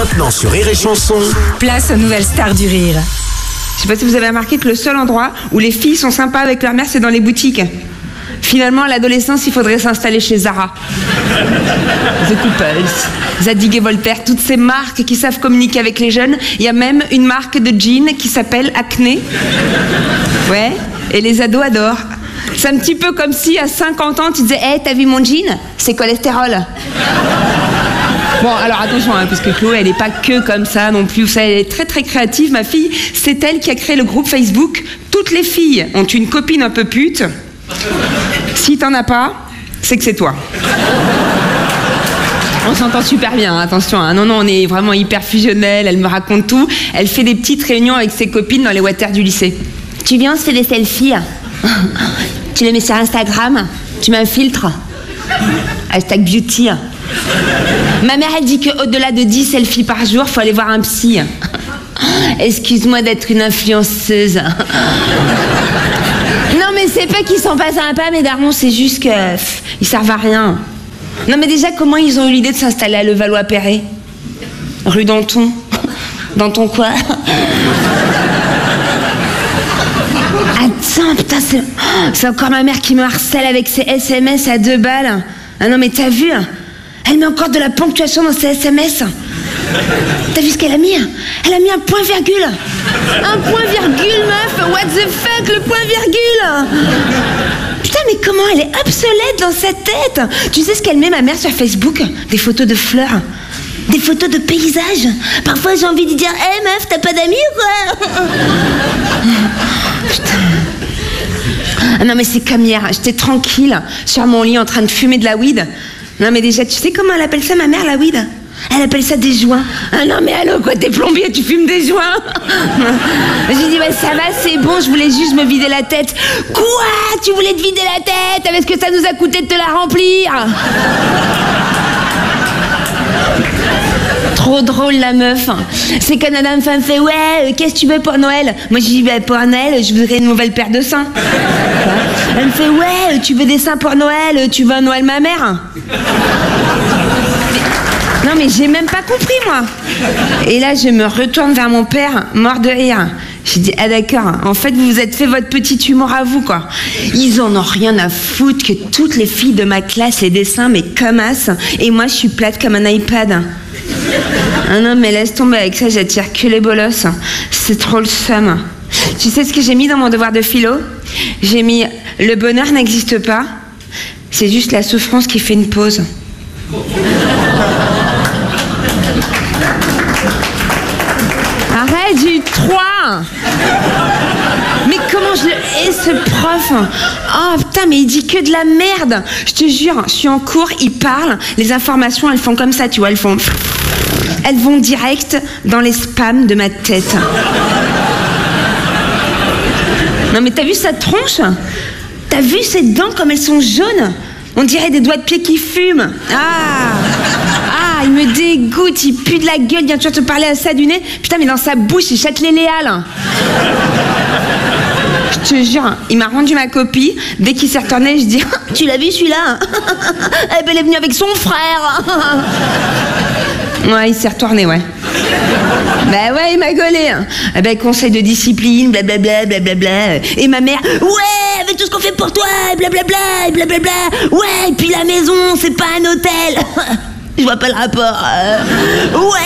Maintenant sur Rire et Chanson. Place aux nouvelles stars du rire. Je sais pas si vous avez remarqué que le seul endroit où les filles sont sympas avec leur mère, c'est dans les boutiques. Finalement, à l'adolescence, il faudrait s'installer chez Zara, The Couples, Zadig et Voltaire, toutes ces marques qui savent communiquer avec les jeunes. Il y a même une marque de jeans qui s'appelle Acné. Ouais, et les ados adorent. C'est un petit peu comme si à 50 ans, tu disais « Hey, t'as vu mon jean? C'est cholestérol ». Bon, alors attention, parce que Chloé, elle n'est pas que comme ça non plus. Vous savez, elle est très très créative, ma fille. C'est elle qui a créé le groupe Facebook. Toutes les filles ont une copine un peu pute. Si t'en as pas, c'est que c'est toi. On s'entend super bien, attention. Non, on est vraiment hyper fusionnels. Elle me raconte tout. Elle fait des petites réunions avec ses copines dans les water du lycée. Tu viens, on se fait des selfies. Tu les mets sur Instagram. Tu mets un filtre. #beauty. Ma mère, elle dit qu'au-delà de 10 selfies par jour, faut aller voir un psy. Excuse-moi d'être une influenceuse. Non, mais c'est pas qu'ils sont pas sympas, mes darons, c'est juste que ils servent à rien. Non, mais déjà, comment ils ont eu l'idée de s'installer à Levallois-Perret? Rue Danton. Danton quoi? Attends, putain, c'est encore ma mère qui me harcèle avec ses SMS à 2 balles. Ah non, mais t'as vu? Elle met encore de la ponctuation dans ses SMS. T'as vu ce qu'elle a mis? Elle a mis un point virgule. Un point virgule, meuf. What the fuck, le point virgule? Putain, mais comment elle est obsolète dans sa tête? Tu sais ce qu'elle met, ma mère, sur Facebook? Des photos de fleurs. Des photos de paysages. Parfois, j'ai envie de dire « Hey, meuf, t'as pas d'amis ou quoi ?» Putain. Ah non, mais c'est comme hier. J'étais tranquille sur mon lit en train de fumer de la weed. Non, mais déjà, tu sais comment elle appelle ça, ma mère, la weed? Elle appelle ça des joints. Ah non, mais allô, quoi, t'es plombier, tu fumes des joints? J'ai dit, ouais, ça va, c'est bon, je voulais juste me vider la tête. Quoi? Tu voulais te vider la tête? Avec ce que ça nous a coûté de te la remplir? Trop drôle, la meuf. C'est quand Madame Femme fait, ouais, qu'est-ce que tu veux pour Noël? Moi, je dis, bah, pour Noël, je voudrais une nouvelle paire de seins. Elle me fait, ouais, tu veux des seins pour Noël? Tu veux un Noël ma mère? Non, mais j'ai même pas compris, moi. Et là, je me retourne vers mon père, mort de rire. J'ai dit, ah d'accord, en fait, vous vous êtes fait votre petit humour à vous, quoi. Ils en ont rien à foutre que toutes les filles de ma classe aient des seins, mais comme as, et moi, je suis plate comme un iPad. Ah non, mais laisse tomber, avec ça, j'attire que les bolosses. C'est trop le seum. Tu sais ce que j'ai mis dans mon devoir de philo? J'ai mis, le bonheur n'existe pas, c'est juste la souffrance qui fait une pause. Arrête, j'ai eu 3. Mais comment je le hais, ce prof? Oh putain, mais il dit que de la merde. Je te jure, je suis en cours, il parle, les informations, elles font comme ça, tu vois, elles vont direct dans les spams de ma tête. Non mais t'as vu sa tronche? T'as vu ses dents comme elles sont jaunes? On dirait des doigts de pied qui fument. Il me dégoûte, il pue de la gueule, viens tu vas te parler à ça du nez. Putain, mais dans sa bouche, il Châtelet-Léal. Je te jure, il m'a rendu ma copie. Dès qu'il s'est retourné, je dis, tu l'as vu celui-là? Elle est venue avec son frère. Ouais, il s'est retourné, ouais. Bah ouais, il m'a gaulé. Eh ben, conseil de discipline, blablabla, blablabla. Et ma mère, ouais, avec tout ce qu'on fait pour toi, blablabla, blablabla. Ouais, et puis la maison, c'est pas un hôtel. Je vois pas le rapport. Ouais,